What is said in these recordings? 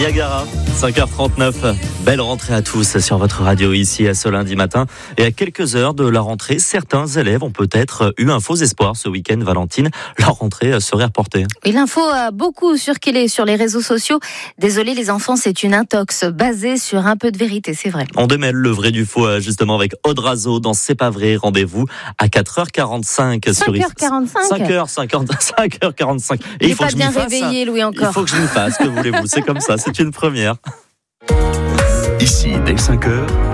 Niagara, 5h39. Belle rentrée à tous sur votre radio ici à ce lundi matin. Et à quelques heures de la rentrée, certains élèves ont peut-être eu un faux espoir ce week-end, Valentine. Leur rentrée serait reportée. Oui, l'info a beaucoup circulé sur les réseaux sociaux. Désolé les enfants, c'est une intox basée sur un peu de vérité, c'est vrai. On démêle le vrai du faux justement avec Aude Razo dans C'est pas vrai. Rendez-vous à 4h45 sur 5h45. Et il faut pas bien réveillé, Louis, encore. Il faut que je m'y fasse, que voulez-vous, c'est comme ça, c'est une première. Ici, dès 5h,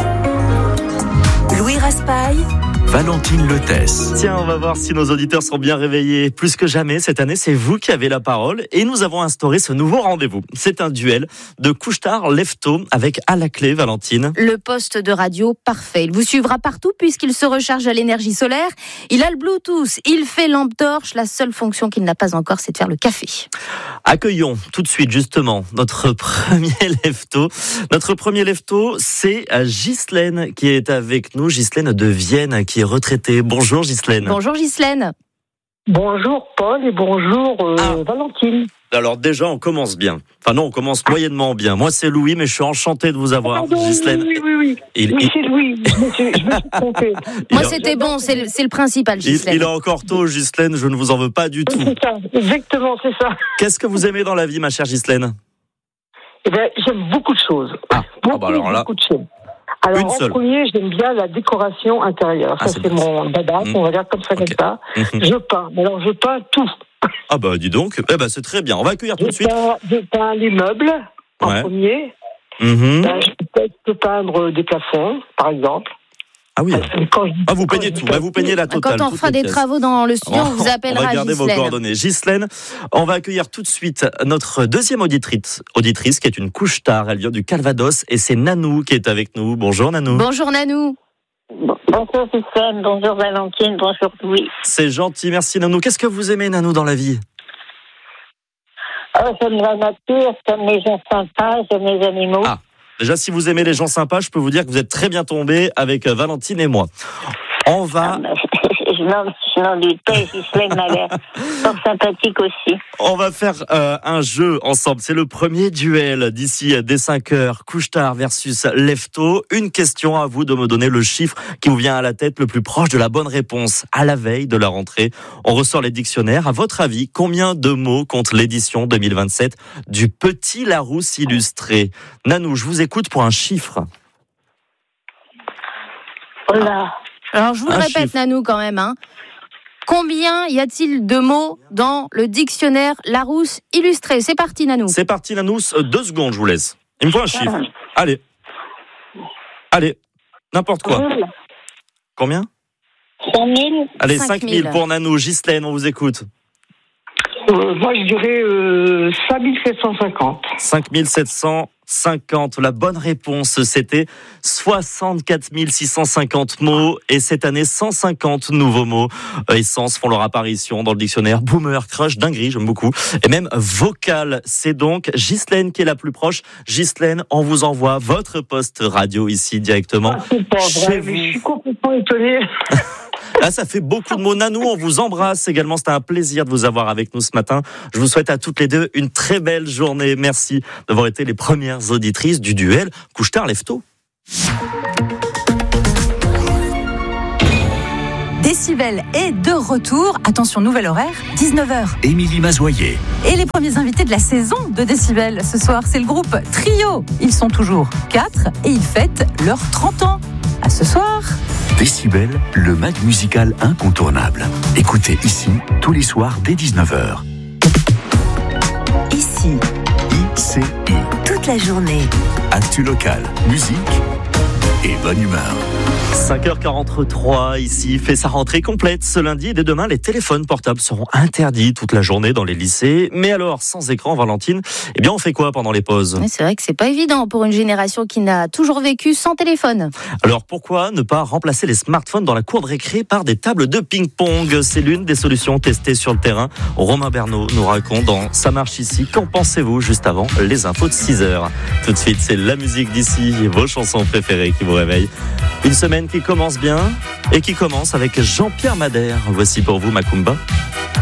Louis Raspail, Valentine Letesse. Tiens, on va voir si nos auditeurs sont bien réveillés. Plus que jamais, cette année, c'est vous qui avez la parole et nous avons instauré ce nouveau rendez-vous. C'est un duel de couche-tard-lève-tôt avec à la clé, Valentine. Le poste de radio parfait. Il vous suivra partout puisqu'il se recharge à l'énergie solaire. Il a le Bluetooth, il fait lampe torche. La seule fonction qu'il n'a pas encore, c'est de faire le café. Accueillons tout de suite, justement, notre premier lève-tôt. Notre premier lève-tôt, c'est Ghislaine qui est avec nous. Ghislaine de Vienne, qui est retraitée. Bonjour Ghislaine. Bonjour Ghislaine. Bonjour Paul et bonjour Valentine. Alors déjà, on commence bien. Enfin non, on commence moyennement bien. Moi, c'est Louis, mais je suis enchanté de vous avoir, Ghislaine. Oui. Oui, c'est Louis. Je me suis trompé. Moi, c'était bon, c'est le principal, Ghislaine. Il est encore tôt, Ghislaine, je ne vous en veux pas du tout. C'est ça, exactement, c'est ça. Qu'est-ce que vous aimez dans la vie, ma chère Ghislaine ? Eh bien, j'aime beaucoup de choses. Beaucoup de choses. Alors, en premier, j'aime bien la décoration intérieure. Ça, c'est mon dada, on va dire comme ça, comme ça. Je peins. Alors, je peins tout. Ah bah, dis donc. Eh ben, c'est très bien. On va accueillir tout de suite. Je peins les meubles, en premier. Je peux peindre des plafonds, par exemple. Ah oui. Vous peignez tout. Vous peignez la totale. Quand on fera des travaux dans le studio, on vous appellera. On va garder vos coordonnées. Ghislaine, on va accueillir tout de suite notre deuxième auditrice qui est une couche-tard. Elle vient du Calvados et c'est Nanou qui est avec nous. Bonjour Nanou. Bonjour Nanou. Bonjour Ghislaine, bonjour Valentine, bonjour Louis. C'est gentil, merci Nanou. Qu'est-ce que vous aimez Nanou dans la vie ? J'aime la nature, j'aime les gens sympas, j'aime les animaux. Ah. Déjà, si vous aimez les gens sympas, je peux vous dire que vous êtes très bien tombés avec Valentine et moi. On va... Je n'en doute pas, Ghislaine m'a l'air fort sympathique aussi. On va faire un jeu ensemble. C'est le premier duel d'ici dès 5h. Couche-tard versus lève-tôt. Une question à vous de me donner le chiffre qui vous vient à la tête le plus proche de la bonne réponse. À la veille de la rentrée, on ressort les dictionnaires. À votre avis, combien de mots compte l'édition 2027 du Petit Larousse illustré ? Nanou, je vous écoute pour un chiffre. Voilà. Alors, je vous le répète, Nanou, quand même. Combien y a-t-il de mots dans le dictionnaire Larousse illustré ? C'est parti, Nanou. C'est parti, Nanou. 2 secondes, je vous laisse. Il me faut un chiffre. Allez. N'importe quoi. Combien ? 5 000. Allez, 5 000 pour Nanou. Ghislaine, on vous écoute. Moi, je dirais 5 750. 5 750. La bonne réponse, c'était 64 650 mots. Et cette année, 150 nouveaux mots et sens font leur apparition dans le dictionnaire. Boomer, crush, dinguerie, j'aime beaucoup. Et même vocal. C'est donc Ghislaine qui est la plus proche. Ghislaine, on vous envoie votre poste radio ici directement. C'est pas vrai, mais je suis complètement étonnée. Là, ça fait beaucoup de mots. Nanou, on vous embrasse également. C'était un plaisir de vous avoir avec nous ce matin. Je vous souhaite à toutes les deux une très belle journée. Merci d'avoir été les premières auditrices du duel couche-tard lève-tôt. Décibel est de retour. Attention, nouvel horaire, 19h. Émilie Mazoyer. Et les premiers invités de la saison de Décibel ce soir, c'est le groupe Trio. Ils sont toujours 4 et ils fêtent leurs 30 ans. À ce soir. Décibel, le mag musical incontournable. Écoutez ici, tous les soirs dès 19h. Ici. ICI. Toute la journée. Actu local, musique et bonne humeur. 5h43, ici, fait sa rentrée complète. Ce lundi et dès demain, les téléphones portables seront interdits toute la journée dans les lycées. Mais alors, sans écran, Valentine, eh bien, on fait quoi pendant les pauses ? C'est vrai que c'est pas évident pour une génération qui n'a toujours vécu sans téléphone. Alors, pourquoi ne pas remplacer les smartphones dans la cour de récré par des tables de ping-pong ? C'est l'une des solutions testées sur le terrain. Romain Bernot nous raconte dans Ça marche ici. Qu'en pensez-vous juste avant les infos de 6h ? Tout de suite, c'est la musique d'ici et vos chansons préférées qui vous réveillent. Une semaine qui commence bien et qui commence avec Jean-Pierre Madère. Voici pour vous Macumba.